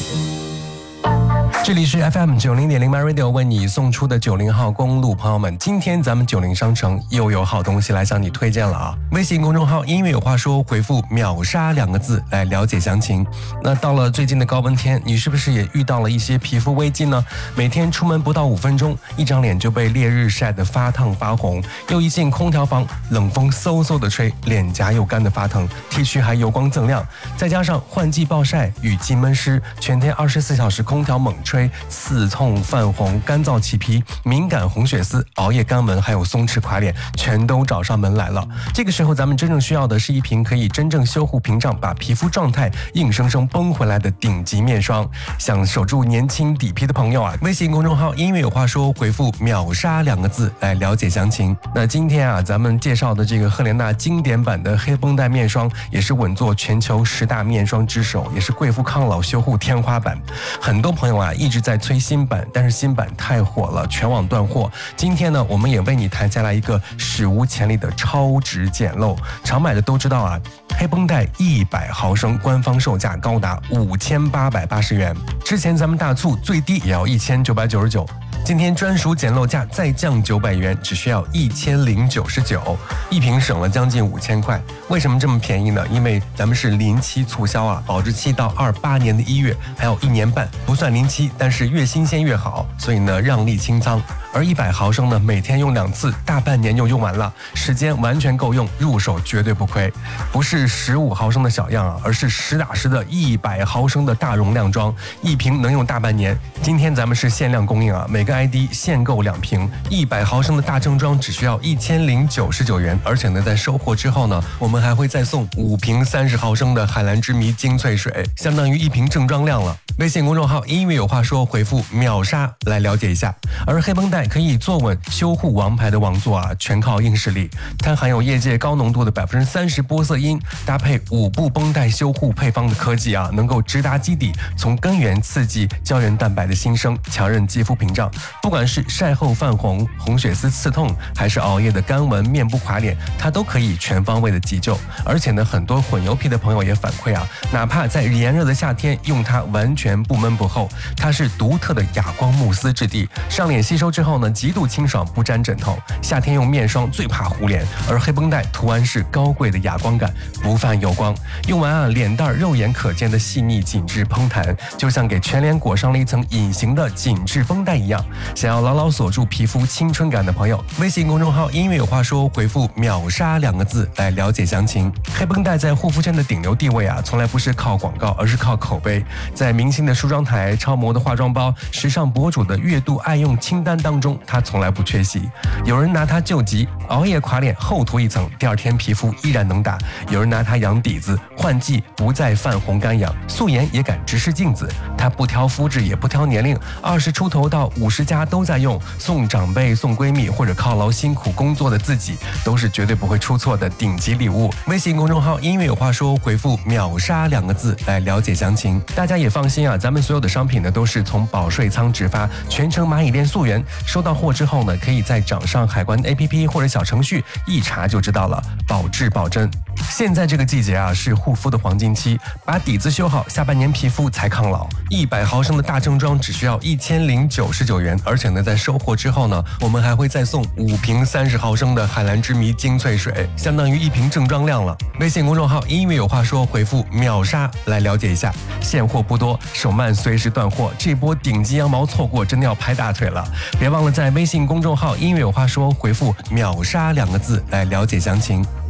这里是 FM90.0 MyRadio 为你送出的90号公路，朋友们，今天咱们90商城又有好东西来向你推荐了啊！微信公众号音乐有话说，回复秒杀2个字来了解详情。那到了最近的高温天，你是不是也遇到了一些皮肤危机呢？每天出门不到5分钟，一张脸就被烈日晒得发烫发红，又一进空调房，冷风嗖嗖的吹，脸颊又干得发疼，T 恤还油光锃亮，再加上换季暴晒、雨季闷湿，全天24小时空调猛吹，刺痛、泛红、干燥起皮、敏感红血丝、熬夜干纹，还有松弛垮脸，全都找上门来了。这个时候，咱们真正需要的是一瓶可以真正修护屏障，把皮肤状态硬生生崩回来的顶级面霜。想守住年轻底皮的朋友啊，微信公众号音乐有话说，回复秒杀2个字来了解详情。那今天啊，咱们介绍的这个赫莲娜经典版的黑绷带面霜，也是稳坐全球10大面霜之首，也是贵妇抗老修护天花板。很多朋友啊一直在催新版，但是新版太火了，全网断货。今天呢，我们也为你谈下来一个史无前例的超值捡漏。常买的都知道啊，黑绷带100毫升官方售价高达5880元，之前咱们大促最低也要1999。今天专属捡漏价再降900元，只需要1099，一瓶省了将近5000块。为什么这么便宜呢？因为咱们是临期促销啊，保质期到28年的1月，还有1年半，不算临期，但是越新鲜越好，所以呢让利清仓。而100毫升呢，每天用2次，大半年就用完了，时间完全够用，入手绝对不亏。不是15毫升的小样啊，而是实打实的100毫升的大容量装，一瓶能用大半年。今天咱们是限量供应啊，每个ID 限购2瓶，100毫升的大正装只需要1099元，而且呢，在收货之后呢，我们还会再送5瓶30毫升的海蓝之谜精粹水，相当于1瓶正装量了。微信公众号音乐有话说，回复秒杀来了解一下。而黑绷带可以坐稳修护王牌的王座啊，全靠硬实力。它含有业界高浓度的30%玻色因，搭配5步绷带修护配方的科技啊，能够直达基底，从根源刺激胶原蛋白的新生，强韧肌肤屏障。不管是晒后泛红、红血丝刺痛，还是熬夜的干纹、面部垮脸，它都可以全方位的急救。而且呢，很多混油皮的朋友也反馈啊，哪怕在炎热的夏天，用它完全不闷不厚。它是独特的哑光慕斯质地，上脸吸收之后呢，极度清爽，不沾枕头。夏天用面霜最怕糊脸，而黑绷带图案是高贵的哑光感，不泛油光。用完啊，脸蛋肉眼可见的细腻紧致蓬弹，就像给全脸裹上了一层隐形的紧致绷带一样。想要牢牢锁住皮肤青春感的朋友，微信公众号音乐有话说，回复秒杀2个字来了解详情。黑绷带在护肤圈的顶流地位啊，从来不是靠广告，而是靠口碑。在明星的梳妆台、超模的化妆包、时尚博主的月度爱用清单当中，它从来不缺席。有人拿它救急，熬夜垮脸厚涂一层，第2天皮肤依然能打；有人拿它养底子，换季不再泛红干痒，素颜也敢直视镜子。它不挑肤质，也不挑年龄，20出头到50加都在用，送长辈、送闺蜜或者犒劳辛苦工作的自己，都是绝对不会出错的顶级礼物。微信公众号音乐有话说，回复秒杀2个字来了解详情。大家也放心啊，咱们所有的商品呢都是从保税仓直发，全程蚂蚁链溯源。收到货之后呢，可以在掌上海关 APP 或者小程序一查就知道了，保质保真。现在这个季节啊，是护肤的黄金期，把底子修好，下半年皮肤才抗老。100毫升的大正装只需要1099元，而且呢，在收货之后呢，我们还会再送5瓶30毫升的海蓝之谜精粹水，相当于1瓶正装量了。微信公众号音乐有话说，回复秒杀来了解一下。现货不多，手慢随时断货，这波顶级羊毛错过真的要拍大腿了。别忘了在微信公众号音乐有话说，回复秒杀2个字来了解详情。